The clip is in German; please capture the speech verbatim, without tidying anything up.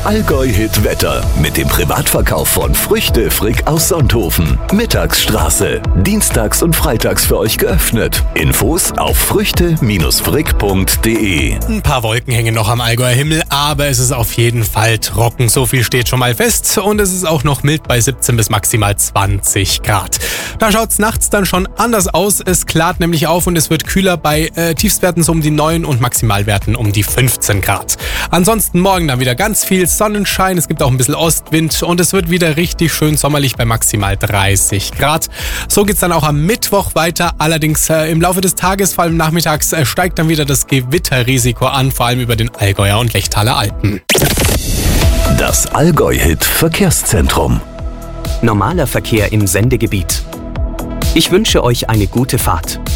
Allgäu-Hit-Wetter mit dem Privatverkauf von Früchte Frick aus Sonthofen. Mittagsstraße. Dienstags und freitags für euch geöffnet. Infos auf früchte frick punkt de. Ein paar Wolken hängen noch am Allgäuer Himmel, aber es ist auf jeden Fall trocken. So viel steht schon mal fest. Und es ist auch noch mild bei siebzehn bis maximal zwanzig Grad. Da schaut's nachts dann schon anders aus. Es klart nämlich auf und es wird kühler bei äh, Tiefstwerten so um die neun und Maximalwerten um die fünfzehn Grad. Ansonsten morgen dann wieder ganz viel Sonnenschein. Es gibt auch ein bisschen Ostwind und es wird wieder richtig schön sommerlich bei maximal dreißig Grad. So geht's dann auch am Mittwoch weiter. Allerdings äh, im Laufe des Tages, vor allem nachmittags, äh, steigt dann wieder das Gewitterrisiko an, vor allem über den Allgäuer und Lechtaler Alpen. Das Allgäu-Hit Verkehrszentrum. Normaler Verkehr im Sendegebiet. Ich wünsche euch eine gute Fahrt.